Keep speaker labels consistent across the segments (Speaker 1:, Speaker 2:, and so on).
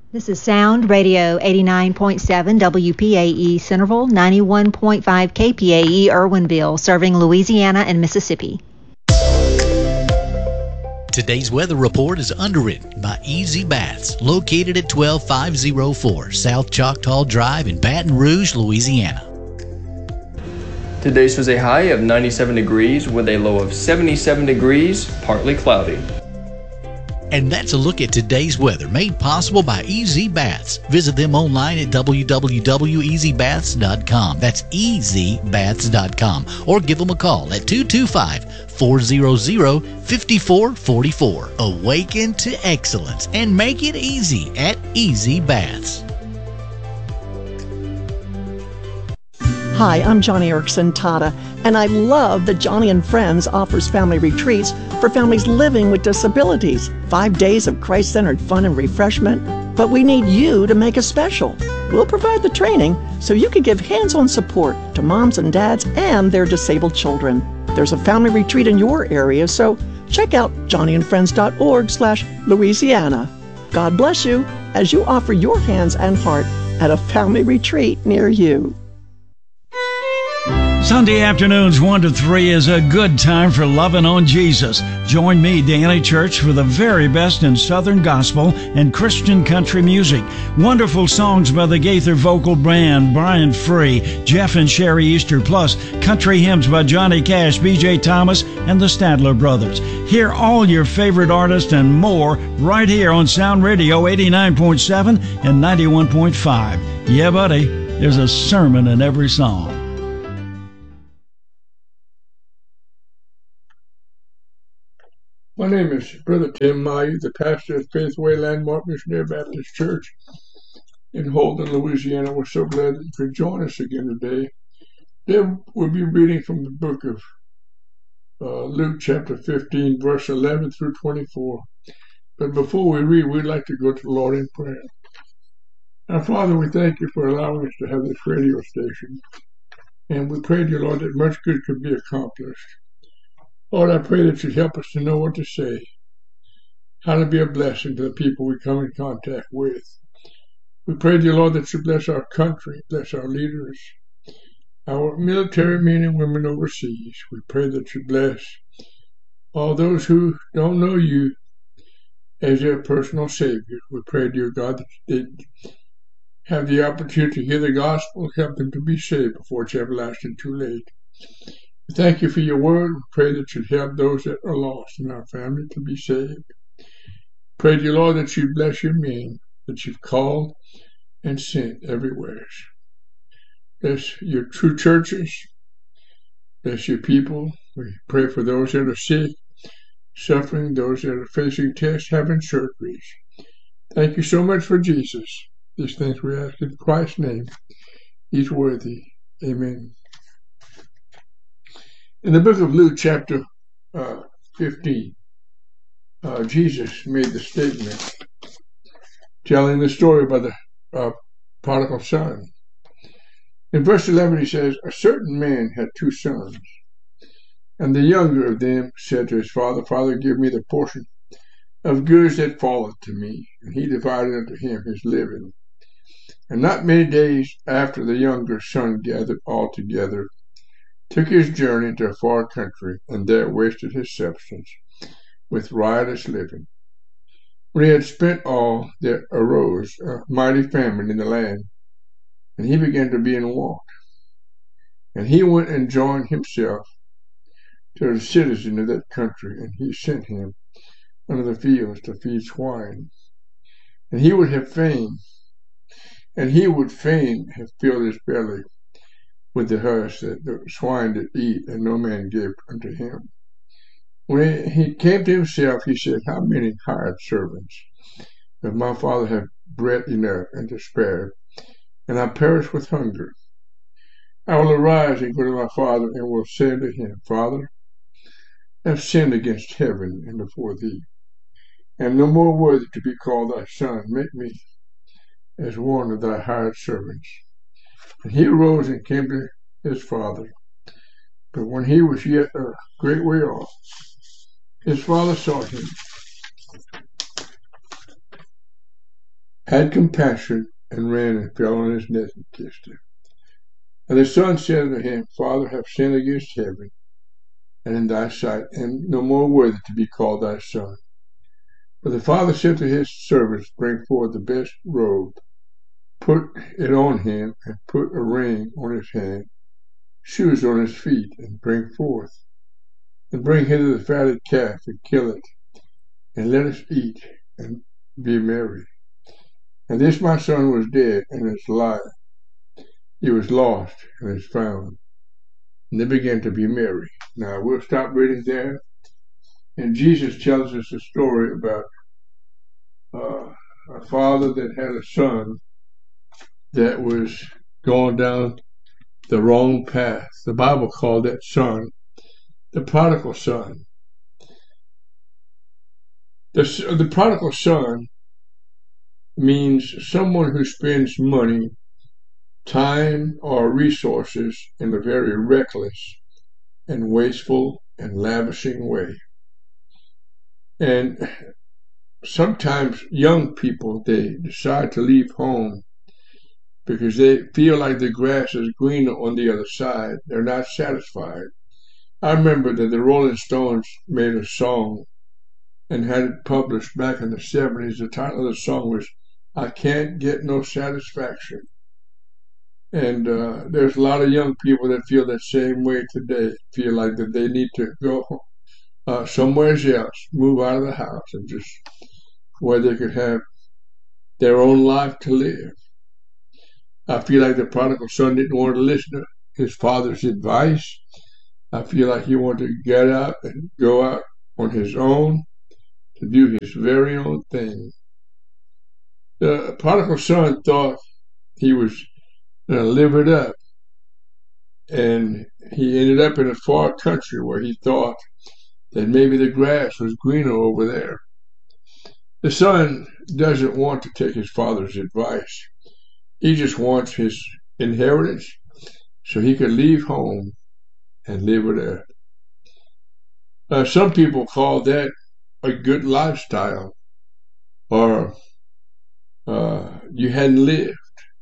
Speaker 1: This is Sound Radio 89.7 WPAE Centerville, 91.5 KPAE Irwinville, serving Louisiana and Mississippi.
Speaker 2: Today's weather report is underwritten by Easy Baths, located at 12504 South Choctaw Drive in Baton Rouge, Louisiana.
Speaker 3: Today's was a high of 97 degrees with a low of 77 degrees, partly cloudy.
Speaker 2: And that's a look at today's weather, made possible by Easy Baths. Visit them online at www.easybaths.com. That's easybaths.com. Or give them a call at 225-400-5444. Awaken to excellence and make it easy at Easy Baths.
Speaker 4: Hi, I'm Johnny Erickson Tata, and I love that Johnny and Friends offers family retreats for families living with disabilities. 5 days of Christ-centered fun and refreshment, but we need you to make it special. We'll provide the training so you can give hands-on support to moms and dads and their disabled children. There's a family retreat in your area, so check out johnnyandfriends.org/Louisiana. God bless you as you offer your hands and heart at a family retreat near you.
Speaker 5: Sunday afternoons 1 to 3 is a good time for loving on Jesus. Join me, Danny Church, for the very best in Southern gospel and Christian country music. Wonderful songs by the Gaither Vocal Band, Brian Free, Jeff and Sherry Easter, plus country hymns by Johnny Cash, B.J. Thomas, and the Stadler Brothers. Hear all your favorite artists and more right here on Sound Radio 89.7 and 91.5. Yeah, buddy, there's a sermon in every song.
Speaker 6: My name is Brother Tim Mayu, the pastor of Faithway Landmark Missionary Baptist Church in Holden, Louisiana. We're so glad that you could join us again today. Today we'll be reading from the book of Luke chapter 15, verse 11 through 24. But before we read, we'd like to go to the Lord in prayer. Our Father, we thank you for allowing us to have this radio station. And we pray to you, Lord, that much good could be accomplished. Lord, I pray that you'd help us to know what to say, how to be a blessing to the people we come in contact with. We pray to you, Lord, that you bless our country, bless our leaders, our military men and women overseas. We pray that you bless all those who don't know you as their personal Savior. We pray to you, God, that they have the opportunity to hear the gospel, help them to be saved before it's everlasting too late. We thank you for your word. We pray that you'd help those that are lost in our family to be saved. Pray to you, Lord, that you'd bless your men that you've called and sent everywhere. Bless your true churches. Bless your people. We pray for those that are sick, suffering, those that are facing tests, having surgeries. Thank you so much for Jesus. These things we ask in Christ's name. He's worthy. Amen. In the book of Luke, chapter 15, Jesus made the statement telling the story about the prodigal son. In verse 11, he says, "A certain man had 2 sons, and the younger of them said to his father, Father, give me the portion of goods that falleth to me. And he divided unto him his living. And not many days after, the younger son gathered all together, took his journey into a far country, and there wasted his substance with riotous living. When he had spent all, there arose a mighty famine in the land, and he began to be in want. And he went and joined himself to the citizen of that country, and he sent him unto the fields to feed swine. And he would fain have filled his belly with the husk that the swine did eat, and no man gave unto him. When he came to himself, he said, How many hired servants does my father have bread enough and to spare, and I perish with hunger? I will arise and go to my father, and will say to him, Father, I have sinned against heaven and before thee, and no more worthy to be called thy son. Make me as one of thy hired servants. And he arose and came to his father. But when he was yet a great way off, his father saw him had compassion, and ran and fell on his neck and kissed him. And the son said unto him, Father, I have sinned against heaven and in thy sight, and no more worthy to be called thy son. But the father said to his servants, Bring forth the best robe, put it on him, and put a ring on his hand, shoes on his feet, and bring forth. And bring hither the fatted calf, and kill it, and let us eat, and be merry. And this my son was dead, and is alive. He was lost, and is found. And they began to be merry. Now, we'll stop reading there. And Jesus tells us a story about a father that had a son that was going down the wrong path. The Bible called that son the prodigal son. The prodigal son means someone who spends money, time, or resources in a very reckless and wasteful and lavishing way. And sometimes young people, they decide to leave home because they feel like the grass is greener on the other side. They're not satisfied. I remember that the Rolling Stones made a song and had it published back in the 70s. The title of the song was, I Can't Get No Satisfaction. And there's a lot of young people that feel that same way today, feel like that they need to go somewhere else, move out of the house, and just where they could have their own life to live. I feel like the prodigal son didn't want to listen to his father's advice. I feel like he wanted to get out and go out on his own to do his very own thing. The prodigal son thought he was going to live it up, and he ended up in a far country where he thought that maybe the grass was greener over there. The son doesn't want to take his father's advice. He just wants his inheritance so he could leave home and live it up. Some people call that a good lifestyle, or you hadn't lived.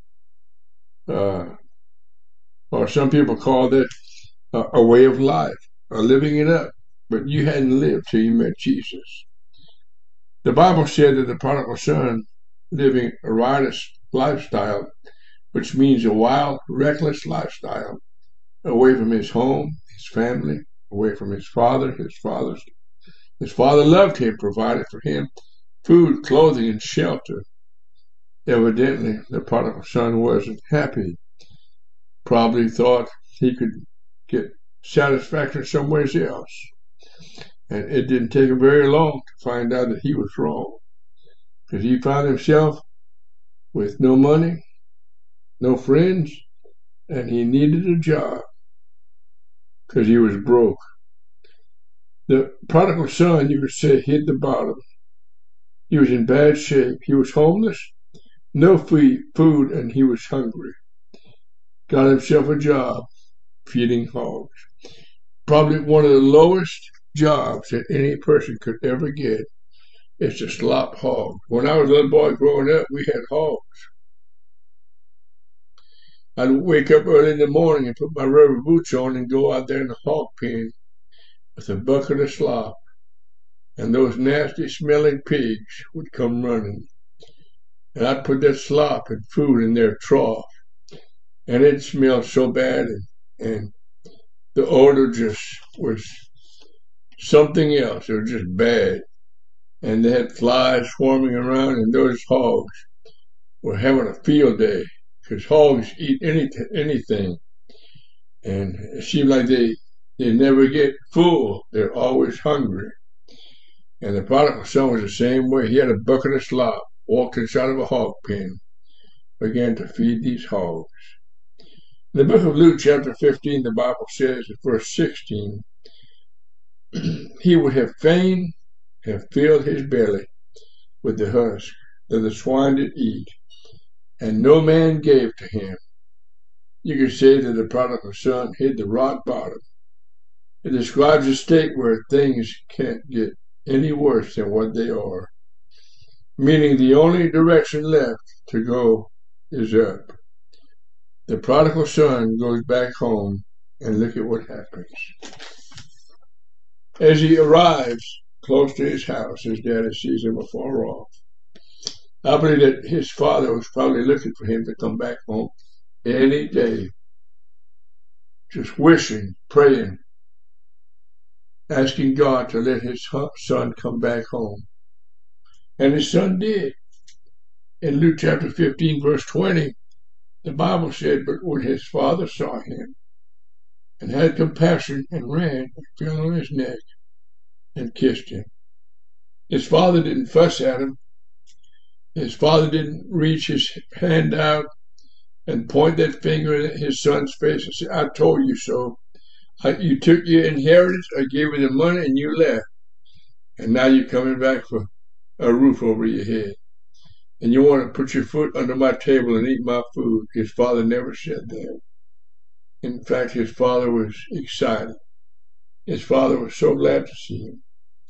Speaker 6: Or some people call that a way of life, or living it up, but you hadn't lived till you met Jesus. The Bible said that the prodigal son living a riotous lifestyle, which means a wild, reckless lifestyle, away from his home, his family, away from his father. His father loved him, provided for him food, clothing, and shelter. Evidently, the prodigal son wasn't happy. Probably thought he could get satisfaction somewhere else. And it didn't take him very long to find out that he was wrong, because he found himself with no money, no friends, and he needed a job because he was broke. The prodigal son, you could say, hit the bottom. He was in bad shape. He was homeless, no food, and he was hungry. Got himself a job feeding hogs. Probably one of the lowest jobs that any person could ever get is to slop hogs. When I was a little boy growing up, we had hogs. I'd wake up early in the morning and put my rubber boots on and go out there in the hog pen with a bucket of slop, and those nasty smelling pigs would come running. And I'd put that slop and food in their trough, and it smelled so bad, and the odor just was something else. It was just bad. And they had flies swarming around, and those hogs were having a field day, because hogs eat anything. And it seemed like they never get full. They're always hungry. And the prodigal son was the same way. He had a bucket of slop, walked inside of a hog pen, began to feed these hogs. In the book of Luke, chapter 15, the Bible says in verse 16, he would have fain have filled his belly with the husk that the swine did eat, and no man gave to him. You could say that the prodigal son hit the rock bottom. It describes a state where things can't get any worse than what they are. meaning the only direction left to go is up. The prodigal son goes back home, and look at what happens. As he arrives close to his house, his daddy sees him afar off. I believe that his father was probably looking for him to come back home any day, just wishing, praying, asking God to let his son come back home. And his son did. In Luke chapter 15, verse 20, the Bible said, but when his father saw him and had compassion and ran and fell on his neck and kissed him. His father didn't fuss at him. His father didn't reach his hand out and point that finger at his son's face and say, I told you so. You took your inheritance, I gave you the money, and you left. And now you're coming back for a roof over your head. And you want to put your foot under my table and eat my food. His father never said that. In fact, his father was excited. His father was so glad to see him.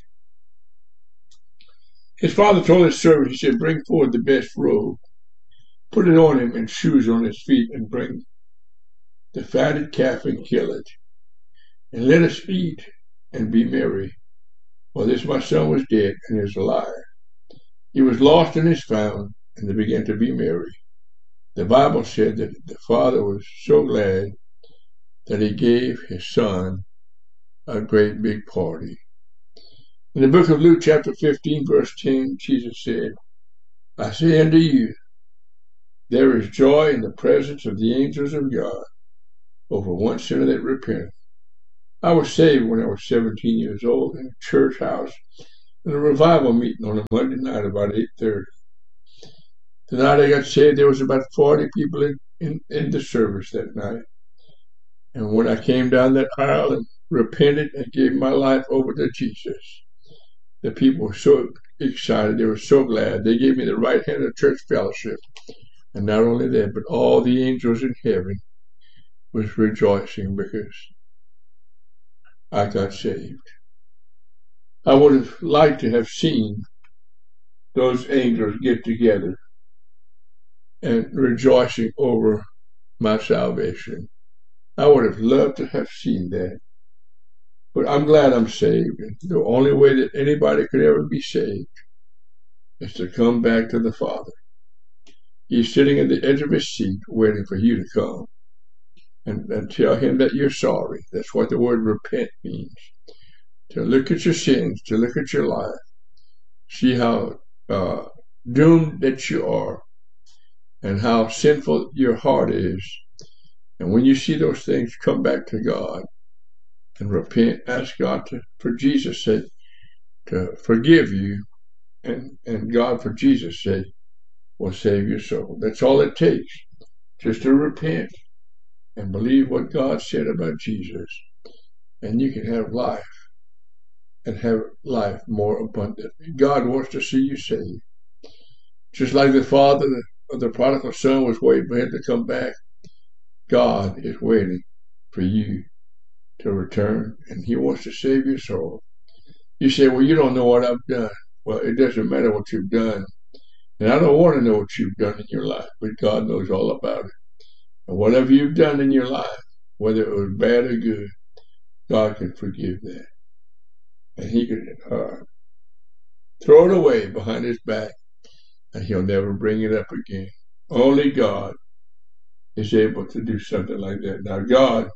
Speaker 6: His father told his servant, he said, bring forward the best robe, put it on him and shoes on his feet, and bring the fatted calf and kill it. And let us eat and be merry. For this my son was dead and is alive. He was lost and is found, and they began to be merry. The Bible said that the father was so glad that he gave his son a great big party. In the book of Luke chapter 15, verse 10, Jesus said, I say unto you, there is joy in the presence of the angels of God over one sinner that repenteth. I was saved when I was 17 years old in a church house in a revival meeting on a Monday night about 8:30. The night I got saved, there was about 40 people in the service that night. And when I came down that aisle and repented and gave my life over to Jesus, the people were so excited. They were so glad. They gave me the right hand of church fellowship. And not only that, but all the angels in heaven was rejoicing because I got saved. I would have liked to have seen those angels get together and rejoicing over my salvation. I would have loved to have seen that. But I'm glad I'm saved. And the only way that anybody could ever be saved is to come back to the Father. He's sitting at the edge of his seat waiting for you to come and tell him that you're sorry. That's what the word repent means. To look at your sins, to look at your life, see how doomed that you are and how sinful your heart is. And when you see those things, come back to God and repent. Ask God for Jesus' sake, to forgive you, and God, for Jesus' sake, will save your soul. That's all it takes, just to repent and believe what God said about Jesus. And you can have life, and have life more abundantly. God wants to see you saved. Just like the father of the prodigal son was waiting for him to come back, God is waiting for you to return, and he wants to save your soul. You say, well, you don't know what I've done. Well, it doesn't matter what you've done. And I don't want to know what you've done in your life, but God knows all about it. And whatever you've done in your life, whether it was bad or good, God can forgive that. And he can throw it away behind his back, and he'll never bring it up again. Only God is able to do something like that. Now, God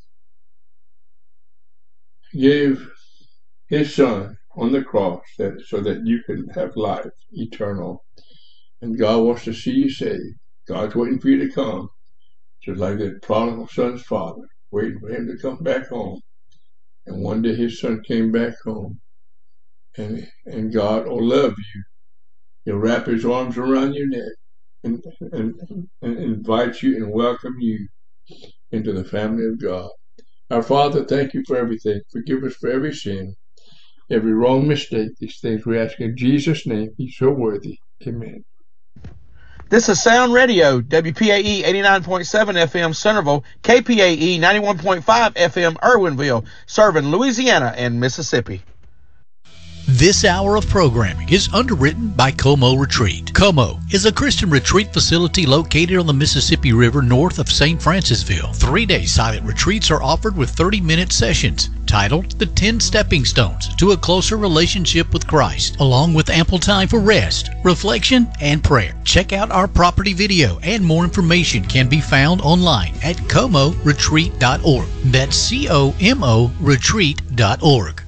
Speaker 6: gave his son on the cross so that you can have life eternal. And God wants to see you saved. God's waiting for you to come, just like that prodigal son's father, waiting for him to come back home. And one day his son came back home. And God will love you. He'll wrap his arms around your neck and invite you and welcome you into the family of God. Our Father, thank you for everything. Forgive us for every sin, every wrong mistake. These things we ask in Jesus' name. He's so worthy. Amen.
Speaker 7: This is Sound Radio, WPAE 89.7 FM Centerville, KPAE 91.5 FM Irwinville, serving Louisiana and Mississippi.
Speaker 2: This hour of programming is underwritten by Como Retreat. Como is a Christian retreat facility located on the Mississippi River north of St. Francisville. 3-day silent retreats are offered with 30-minute sessions titled The 10 Stepping Stones to a Closer Relationship with Christ, along with ample time for rest, reflection, and prayer. Check out our property video, and more information can be found online at comoretreat.org. That's COMO retreat.org.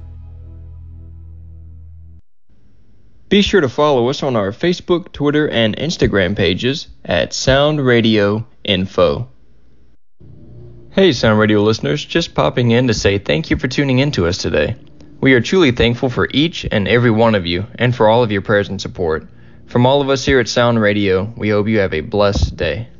Speaker 3: Be sure to follow us on our Facebook, Twitter, and Instagram pages at Sound Radio Info. Hey Sound Radio listeners, just popping in to say thank you for tuning in to us today. We are truly thankful for each and every one of you and for all of your prayers and support. From all of us here at Sound Radio, we hope you have a blessed day.